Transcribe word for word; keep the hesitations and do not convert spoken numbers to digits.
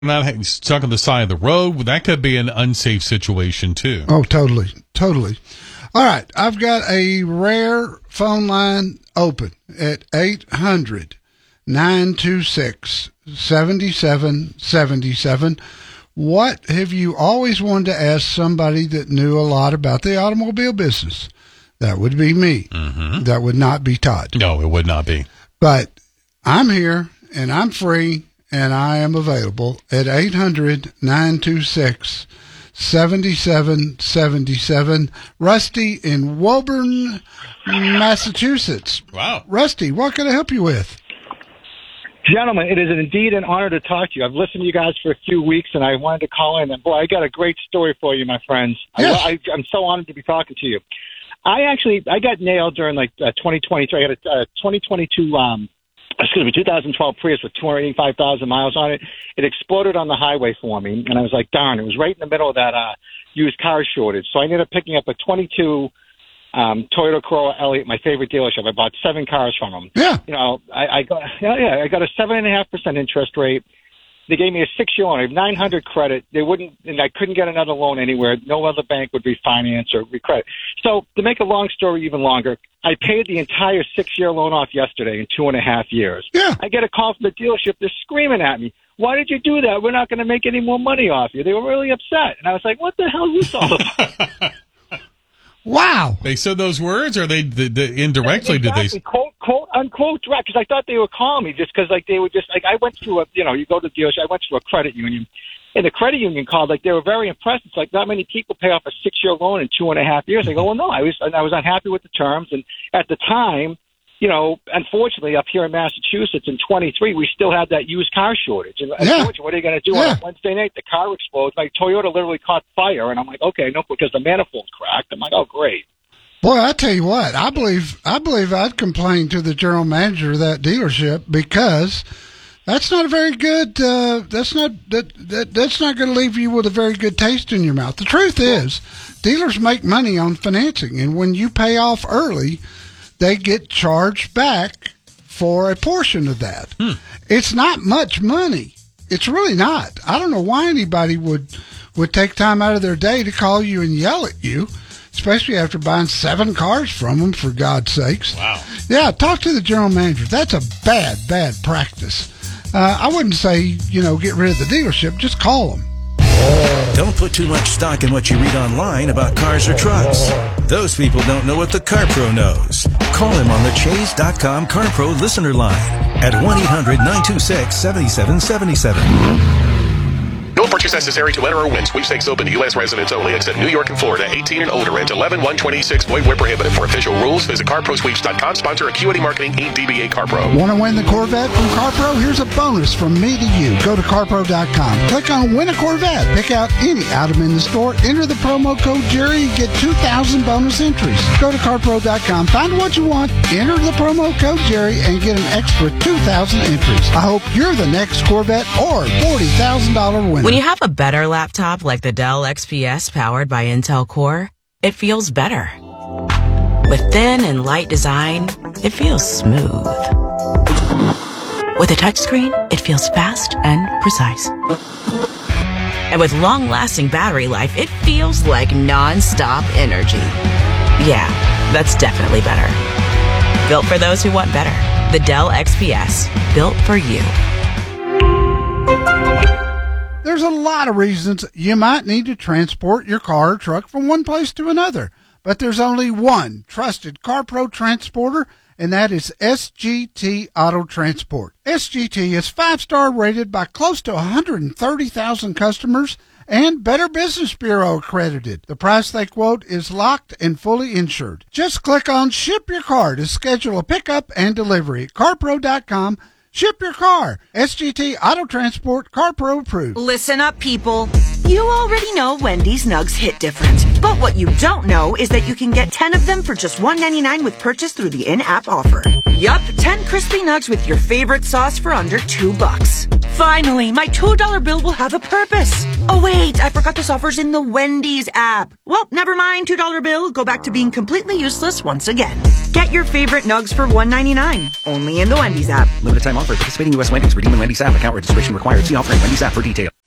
not stuck on the side of the road. That could be an unsafe situation too. Oh, totally. Totally. All right. I've got a rare phone line open at eight hundred, nine two six, seven seven seven seven. What have you always wanted to ask somebody that knew a lot about the automobile business? That would be me. Mm-hmm. That would not be Todd. No, it would not be. But I'm here, and I'm free, and I am available at eight hundred, nine two six, seven seven seven seven. Rusty in Woburn, Massachusetts. Wow. Rusty, what can I help you with? Gentlemen, it is indeed an honor to talk to you. I've listened to you guys for a few weeks, and I wanted to call in. And, boy, I got a great story for you, my friends. Yes. I, I, I'm so honored to be talking to you. I actually I got nailed during, like, uh, twenty twenty-three. I had a uh, twenty twenty-two, um, excuse me, two thousand twelve Prius with two hundred eighty-five thousand miles on it. It exploded on the highway for me, and I was like, darn, it was right in the middle of that uh, used car shortage. So I ended up picking up a twenty-two Um, Toyota Corolla Elliott, my favorite dealership. I bought seven cars from them. Yeah. You know, I, I got yeah, yeah, I got a seven and a half percent interest rate. They gave me a six-year loan. I have nine hundred credit. They wouldn't, and I couldn't get another loan anywhere. No other bank would refinance or recredit. So to make a long story even longer, I paid the entire six-year loan off yesterday in two and a half years. Yeah. I get a call from the dealership. They're screaming at me. Why did you do that? We're not going to make any more money off you. They were really upset. And I was like, what the hell is this all about? Wow. They said those words, or they, they, they indirectly exactly. did they? Quote, quote, unquote, direct, because I thought they were calling me just because, like, they would just, like, I went through a, you know, you go to the dealership, I went to a credit union, and the credit union called, like, they were very impressed. It's like, not many people pay off a six-year loan in two and a half years. I go, well, no, I was, I was unhappy with the terms, and at the time, you know, unfortunately, up here in Massachusetts in twenty-three, we still had that used car shortage. And Yeah. unfortunately, what are you going to do Yeah. on a Wednesday night? The car explodes. My Toyota literally caught fire, and I'm like, okay, no, because the manifold cracked. I'm like, oh, great. Boy, I tell you what, I believe I believe I'd complain to the general manager of that dealership because that's not a very good. Uh, that's not that, that that's not going to leave you with a very good taste in your mouth. The truth is, dealers make money on financing, and when you pay off early, they get charged back for a portion of that. Hmm. It's not much money. It's really not. I don't know why anybody would would take time out of their day to call you and yell at you. Especially after buying seven cars from them, for God's sakes. Wow. Yeah, talk to the general manager. That's a bad, bad practice. Uh, I wouldn't say, you know, get rid of the dealership. Just call them. Don't put too much stock in what you read online about cars or trucks. Those people don't know what the CarPro knows. Call him on the Chase dot com CarPro listener line at one eight hundred, nine two six, seven seven seven seven. No purchase necessary to enter or win. Sweepstakes open to U S residents only, except New York and Florida. eighteen and older. Rent eleven one twenty-six. Void where prohibited. For official rules, visit car pro sweeps dot com. Sponsor Acuity Marketing, Incorporated. D B A CarPro. Want to win the Corvette from CarPro? Here's a bonus from me to you. Go to car pro dot com. Click on Win a Corvette. Pick out any item in the store. Enter the promo code Jerry and get two thousand bonus entries. Go to car pro dot com. Find what you want. Enter the promo code Jerry and get an extra two thousand entries. I hope you're the next Corvette or forty thousand dollars winner. When you have a better laptop like the Dell X P S powered by Intel Core, it feels better. With thin and light design, it feels smooth. With a touchscreen, it feels fast and precise. And with long-lasting battery life, it feels like non-stop energy. Yeah, that's definitely better. Built for those who want better. The Dell X P S, built for you. There's a lot of reasons you might need to transport your car or truck from one place to another, but there's only one trusted CarPro transporter, and that is S G T Auto Transport. S G T is five-star rated by close to one hundred thirty thousand customers and Better Business Bureau accredited. The price they quote is locked and fully insured. Just click on Ship Your Car to schedule a pickup and delivery at car pro dot com. Ship your car. S G T Auto Transport, CarPro approved. Listen up, people. You already know Wendy's Nugs hit different. But what you don't know is that you can get ten of them for just one ninety-nine with purchase through the in-app offer. Yup, ten crispy nugs with your favorite sauce for under two bucks. Finally, my two dollar bill will have a purpose. Oh wait, I forgot this offer's in the Wendy's app. Well, never mind, two dollar bill. Go back to being completely useless once again. Get your favorite nugs for one ninety-nine, only in the Wendy's app. Limited time offer. Participating U S Wendy's. Redeem in Wendy's app. Account registration required. See offer in Wendy's app for details.